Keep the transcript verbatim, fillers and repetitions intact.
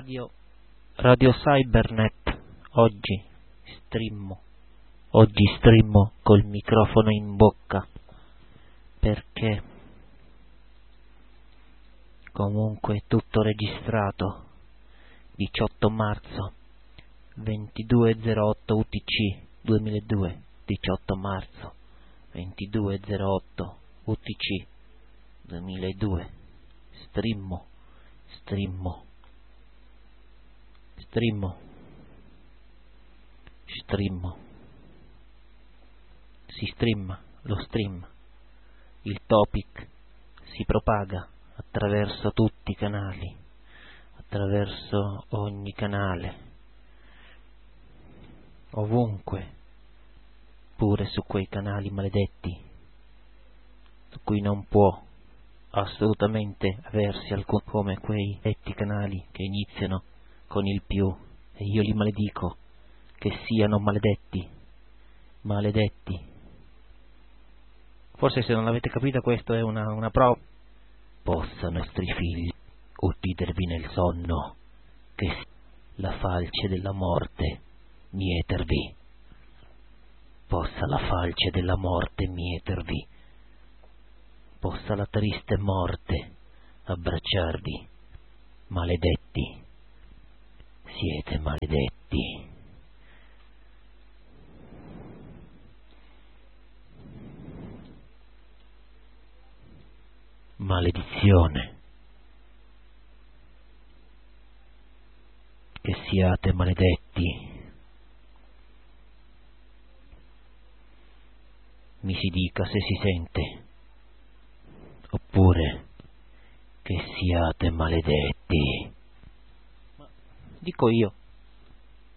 Radio Radio Cybernet. Oggi strimmo Oggi strimmo col microfono in bocca, perché comunque è tutto registrato. Diciotto marzo ventidue zero otto U T C duemiladue. Diciotto marzo ventidue zero otto U T C duemiladue. Strimmo Strimmo Strimmo Strimmo Si streama, lo stream. Il topic si propaga attraverso tutti i canali, attraverso ogni canale, ovunque, pure su quei canali maledetti, su cui non può assolutamente aversi alcun, come quei detti canali che iniziano con il più, e io li maledico, che siano maledetti, maledetti. Forse, se non l'avete capito, questo è una, una prova. Possa nostri figli uccidervi nel sonno, che la falce della morte mietervi. Possa la falce della morte mietervi. Possa la triste morte abbracciarvi. Maledetti, siete maledetti. Maledizione. Che siate maledetti. Mi si dica se si sente, oppure che siate maledetti. Ma dico io.